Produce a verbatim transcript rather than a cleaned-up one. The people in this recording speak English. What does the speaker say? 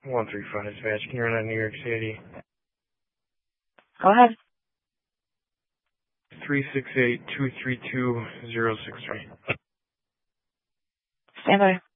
one three five dispatch. Can you run on New York City? Go ahead. three six eight, two three two, zero six three. Stand by.